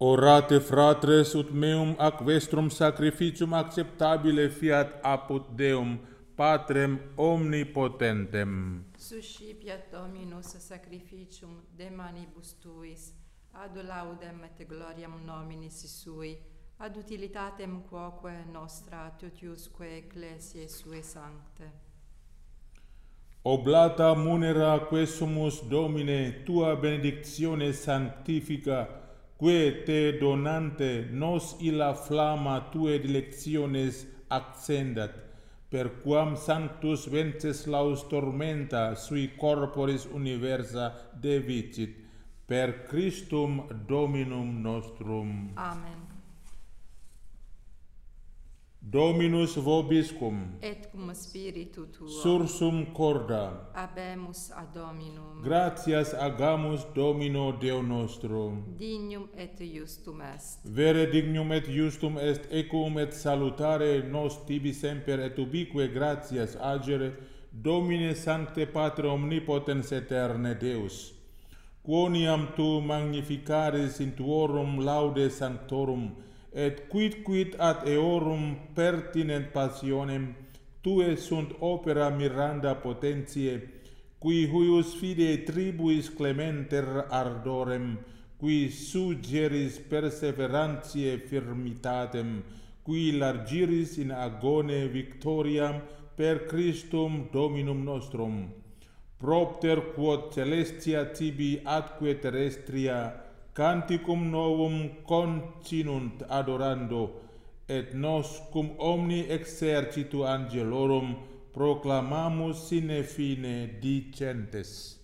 Orate fratres ut meum ac vestrum sacrificium acceptabile fiat apud Deum, Patrem omnipotentem. Suscipiat Dominus sacrificium de manibus tuis, ad laudem et gloriam nominis sui, ad utilitatem quoque nostra totiusque ecclesiae sue sancte. Oblata munera quesumus Domine, tua benedictione sanctifica, que te donante nos illa flamma tuae dilectiones accendat, per quam sanctus Wenceslaus tormenta sui corporis universa devicit, per Christum Dominum nostrum. Amen. Dominus vobiscum, Et cum spiritu tuo, sursum corda, habemus ad Dominum, gratias agamus Domino Deo nostro. dignum et justum est. Vere dignum et justum est ecum et salutare nos tibi semper et ubique gratias agere, Domine Sancte Patre omnipotens aeterne Deus. Quoniam tu magnificaris in tuorum laude sanctorum, et quid ad eorum pertinent passionem, tue sunt opera miranda potentiae, qui huius fidei tribuis clementer ardorem, qui suggeris perseverantiae firmitatem, qui largiris in agone victoriam per Christum Dominum nostrum. Propter quod celestia tibi atque terrestria canticum novum continunt adorando, et nos cum omni exercitu angelorum proclamamus sine fine dicentes.